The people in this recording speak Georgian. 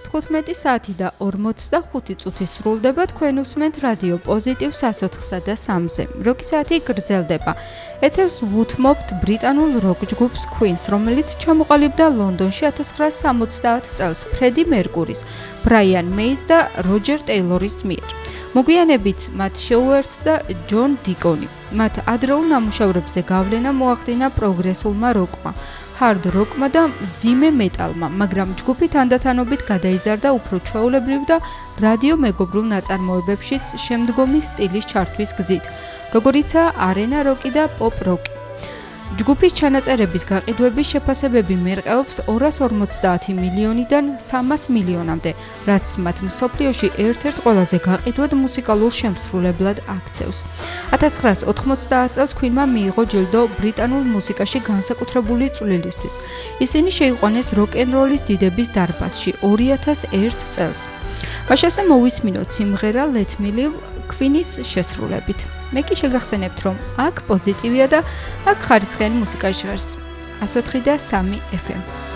15 საათი და 45 წუთი სრულდება, თქვენ უსმენთ რადიო პოზიტივ 104.3-ზე. როკი საათი გრძელდება. ეთერს ვუთმობთ ბრიტანულ როკ ჯგუფს Queen-ს, რომელიც ჩამოყალიბდა ლონდონში 1970 წელს ფრედი მერკურის, ბრაიან მეის და როჯერ ტეილორის მიერ. მოგვიანებით მათ შეუერთდა ჯონ დიკონი. მათ ადრეულ ნამუშევრებზე გავლენა მოახდინა პროგრესულმა როკმა, ჰარდ როკმა და მძიმე მეტალმა, მაგრამ ჯგუფი თანდათანობით გადაიზარდა უფრო ჩვეულებრივ და რადიო მეგობრულ ნაწარმოებებშიც შემდგომი სტილის ჩართვის გზით, როგორიცაა არენა როკი და პოპ როკი. ჯგუფის ჩანაწერების გაყიდვების შეფასებები მერყეობს 250 მილიონიდან 300 მილიონამდე, რაც მათ მსოფლიოში ერთ-ერთ ყველაზე გაყიდვად მუსიკალურ შემსრულებლად აქცევს. 1990 წელს Queen-მა მიიღო ჯილდო ბრიტანულ მუსიკაში განსაკუთრებული წვლილისთვის. ისინი შეიყვანეს როკ-ენ-როლის დიდების დარბაზში 2001 წელს. მაშასე მოვისმინოთ სიმღერა Let Me Live Queen-ის შესრულებით. მე კი შეგახსენებთ, რომ აქ პოზიტივია და აქ ხარისხიანი მუსიკა ჟღერს. 104.3 FM.